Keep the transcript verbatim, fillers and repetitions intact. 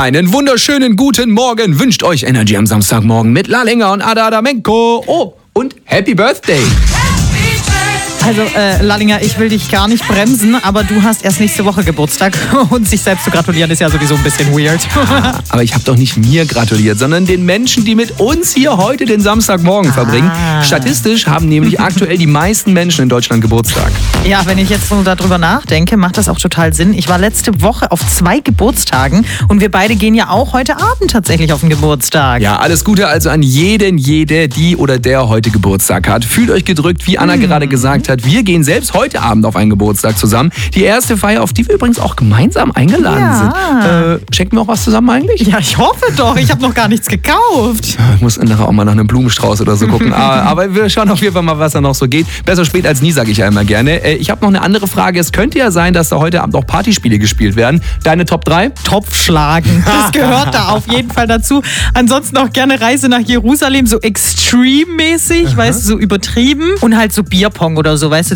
Einen wunderschönen guten Morgen wünscht euch Energy am Samstagmorgen mit Lalinger und Ada Adamenko. Oh, und Happy Birthday! Also, äh, Lalinger, ich will dich gar nicht bremsen, aber du hast erst nächste Woche Geburtstag und sich selbst zu gratulieren ist ja sowieso ein bisschen weird. Ah, aber ich habe doch nicht mir gratuliert, sondern den Menschen, die mit uns hier heute den Samstagmorgen ah. verbringen. Statistisch haben nämlich aktuell die meisten Menschen in Deutschland Geburtstag. Ja, wenn ich jetzt so darüber nachdenke, macht das auch total Sinn. Ich war letzte Woche auf zwei Geburtstagen und wir beide gehen ja auch heute Abend tatsächlich auf den Geburtstag. Ja, alles Gute also an jeden, jede, die oder der heute Geburtstag hat. Fühlt euch gedrückt, wie Anna hm. gerade gesagt hat. Wir gehen selbst heute Abend auf einen Geburtstag zusammen. Die erste Feier, auf die wir übrigens auch gemeinsam eingeladen ja. sind. Äh, schenken wir auch was zusammen eigentlich? Ja, ich hoffe doch. Ich habe noch gar nichts gekauft. Ich muss nachher auch mal nach einem Blumenstrauß oder so gucken. aber, aber wir schauen auf jeden Fall mal, was da noch so geht. Besser spät als nie, sage ich ja immer gerne. Äh, ich habe noch eine andere Frage. Es könnte ja sein, dass da heute Abend auch Partyspiele gespielt werden. Deine Top drei? Topfschlagen. Das gehört da auf jeden Fall dazu. Ansonsten auch gerne Reise nach Jerusalem, so extreme-mäßig, weißt du, so übertrieben. Und halt so Bierpong oder so, weißt du,